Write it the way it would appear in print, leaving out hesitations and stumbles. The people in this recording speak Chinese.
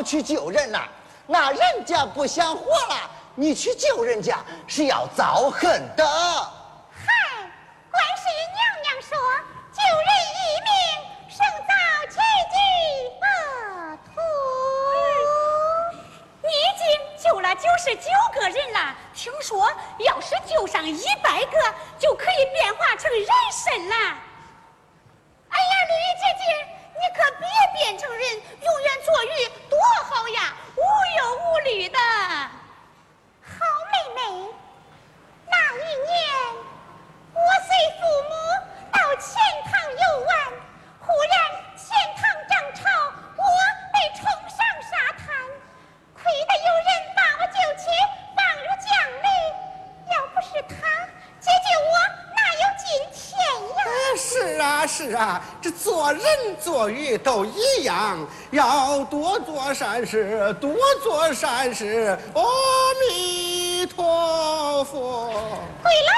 去救人了，那人家不想活了，你去救人家是要遭恨的。 嗨，观世音娘娘说，救人一命，胜造7级恶徒。 你已经救了99个人了，听说要是救上100个，就可以变化成人参了。 哎呀，绿衣姐姐，你可别变成人，永远做鱼，多好呀，无忧无虑的。好妹妹，那一年我随父母到钱塘游玩，忽然钱塘涨潮，我被冲上沙滩，亏得有人把我救起，放入江里。要不是他解救我，哪有今天呀？ 是啊是啊，这做人做鱼都一样，要多做善事，多做善事。阿弥陀佛。 回来。